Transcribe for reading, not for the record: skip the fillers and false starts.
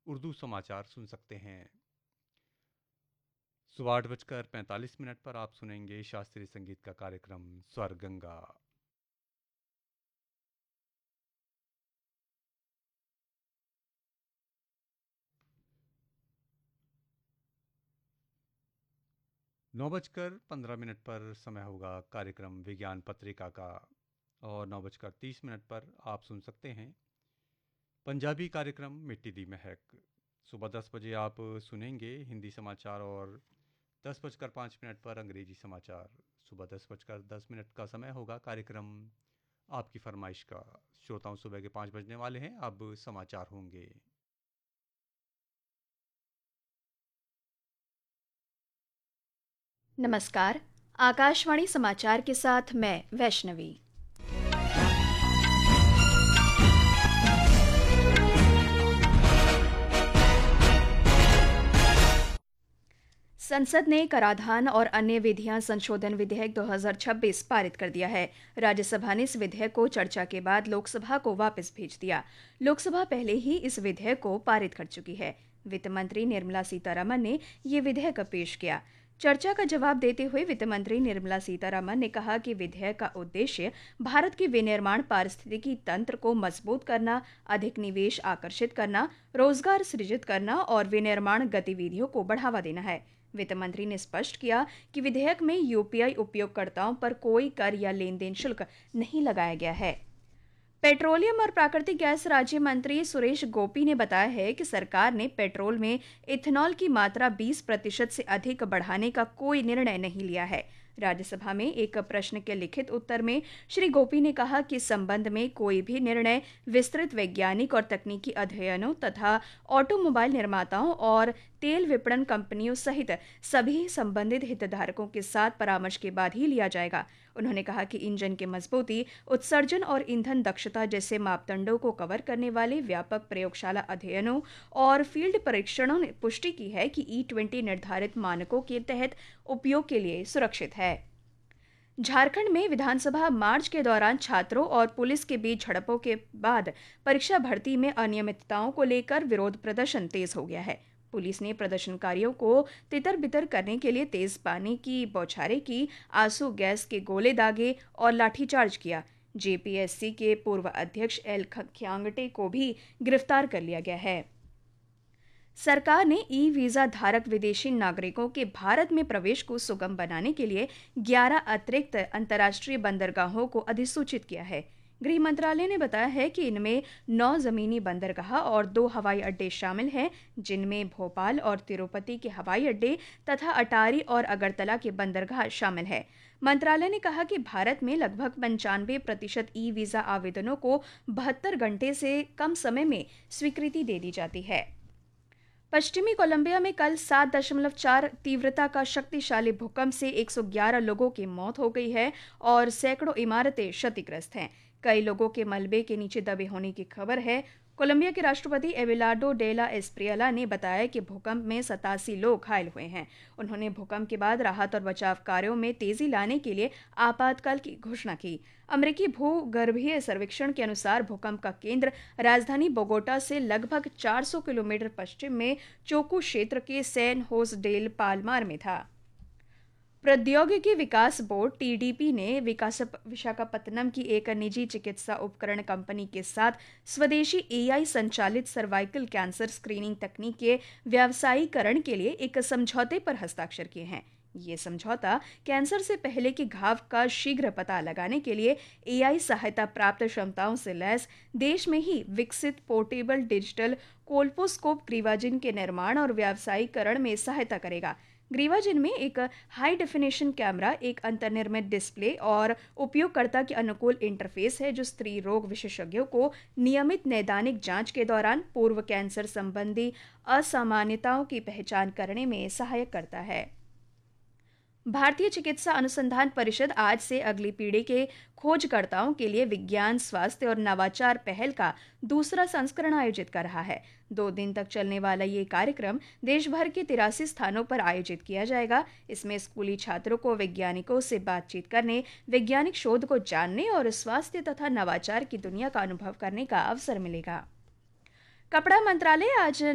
उर्दू समाचार सुन सकते हैं। सुबह 8:45 पर आप सुनेंगे शास्त्रीय संगीत का कार्यक्रम स्वर गंगा। 9:15 पर समय होगा कार्यक्रम विज्ञान पत्रिका का। और 9:30 पर आप सुन सकते हैं पंजाबी कार्यक्रम मिट्टी दी महक। सुबह 10 बजे आप सुनेंगे हिंदी समाचार और 10:05 पर अंग्रेजी समाचार। सुबह 10:10 का समय होगा कार्यक्रम आपकी फरमाइश का। श्रोताओं, सुबह के 5 बजने वाले हैं, अब समाचार होंगे। नमस्कार। आकाशवाणी समाचार के साथ मैं वैष्णवी। संसद ने कराधान और अन्य विधियां संशोधन विधेयक 2026 पारित कर दिया है। राज्यसभा ने इस विधेयक को चर्चा के बाद लोकसभा को वापस भेज दिया। लोकसभा पहले ही इस विधेयक को पारित कर चुकी है। वित्त मंत्री निर्मला सीतारमण ने ये विधेयक पेश किया। चर्चा का जवाब देते हुए वित्त मंत्री निर्मला सीतारमण ने कहा कि विधेयक का उद्देश्य भारत के विनिर्माण पारिस्थितिकी तंत्र को मजबूत करना, अधिक निवेश आकर्षित करना, रोजगार सृजित करना और विनिर्माण गतिविधियों को बढ़ावा देना है। वित्त मंत्री ने स्पष्ट किया कि विधेयक में यूपीआई उपयोगकर्ताओं पर कोई कर या लेन देन शुल्क नहीं लगाया गया है। पेट्रोलियम और प्राकृतिक गैस राज्य मंत्री सुरेश गोपी ने बताया है कि सरकार ने पेट्रोल में इथेनॉल की मात्रा 20% से अधिक बढ़ाने का कोई निर्णय नहीं लिया है। राज्यसभा में एक प्रश्न के लिखित उत्तर में श्री गोपी ने कहा कि इस संबंध में कोई भी निर्णय विस्तृत वैज्ञानिक और तकनीकी अध्ययनों तथा ऑटोमोबाइल निर्माताओं और तेल विपणन कंपनियों सहित सभी संबंधित हितधारकों के साथ परामर्श के बाद ही लिया जाएगा। उन्होंने कहा कि इंजन की मजबूती, उत्सर्जन और ईंधन दक्षता जैसे मापदंडों को कवर करने वाले व्यापक प्रयोगशाला अध्ययनों और फील्ड परीक्षणों ने पुष्टि की है कि E20 निर्धारित मानकों के तहत उपयोग के लिए सुरक्षित है। झारखंड में विधानसभा मार्च के दौरान छात्रों और पुलिस के बीच झड़पों के बाद परीक्षा भर्ती में अनियमितताओं को लेकर विरोध प्रदर्शन तेज हो गया है। पुलिस ने प्रदर्शनकारियों को तितर-बितर करने के लिए तेज पानी की बौछारें की, आंसू गैस के गोले दागे और लाठीचार्ज किया। जेपीएससी के पूर्व अध्यक्ष एल खियांगटे को भी गिरफ्तार कर लिया गया है। सरकार ने ई वीजा धारक विदेशी नागरिकों के भारत में प्रवेश को सुगम बनाने के लिए 11 अतिरिक्त अंतर्राष्ट्रीय बंदरगाहों को अधिसूचित किया है। गृह मंत्रालय ने बताया है कि इनमें 9 जमीनी बंदरगाह और 2 हवाई अड्डे शामिल हैं, जिनमें भोपाल और तिरुपति के हवाई अड्डे तथा अटारी और अगरतला के बंदरगाह शामिल है। मंत्रालय ने कहा कि भारत में लगभग 95% ई वीजा आवेदनों को 72 घंटे से कम समय में स्वीकृति दे दी जाती है। पश्चिमी कोलंबिया में कल 7.4 तीव्रता का शक्तिशाली भूकंप से 111 लोगों की मौत हो गई है और सैकड़ों इमारतें क्षतिग्रस्त हैं। कई लोगों के मलबे के नीचे दबे होने की खबर है। कोलंबिया के राष्ट्रपति एबेलार्डो डेला एस्प्रियला ने बताया कि भूकंप में 87 लोग घायल हुए हैं। उन्होंने भूकंप के बाद राहत और बचाव कार्यों में तेजी लाने के लिए आपातकाल की घोषणा की। अमेरिकी भूगर्भीय सर्वेक्षण के अनुसार भूकंप का केंद्र राजधानी बोगोटा से लगभग 400 किलोमीटर पश्चिम में चोकू क्षेत्र के सैन होस डेल पाल्मार में था। प्रौद्योगिकी विकास बोर्ड टीडीपी ने विशाखापत्तनम की एक निजी चिकित्सा उपकरण कंपनी के साथ स्वदेशी एआई संचालित सर्वाइकल कैंसर स्क्रीनिंग तकनीक के व्यावसायीकरण के लिए एक समझौते पर हस्ताक्षर किए हैं। ये समझौता कैंसर से पहले के घाव का शीघ्र पता लगाने के लिए एआई सहायता प्राप्त क्षमताओं से लैस देश में ही विकसित पोर्टेबल डिजिटल कोल्पोस्कोप ग्रीवाजिन के निर्माण और व्यावसायीकरण में सहायता करेगा। ग्रीवाजिन में एक हाई डेफिनेशन कैमरा, एक अंतर्निर्मित डिस्प्ले और उपयोगकर्ता के अनुकूल इंटरफेस है, जो स्त्री रोग विशेषज्ञों को नियमित नैदानिक जांच के दौरान पूर्व कैंसर संबंधी असामान्यताओं की पहचान करने में सहायक करता है। भारतीय चिकित्सा अनुसंधान परिषद आज से अगली पीढ़ी के खोजकर्ताओं के लिए विज्ञान, स्वास्थ्य और नवाचार पहल का दूसरा संस्करण आयोजित कर रहा है। 2 दिन तक चलने वाला ये कार्यक्रम देश भर के 83 स्थानों पर आयोजित किया जाएगा। इसमें स्कूली छात्रों को वैज्ञानिकों से बातचीत करने, वैज्ञानिक शोध को जानने और स्वास्थ्य तथा नवाचार की दुनिया का अनुभव करने का अवसर मिलेगा। कपड़ा मंत्रालय आज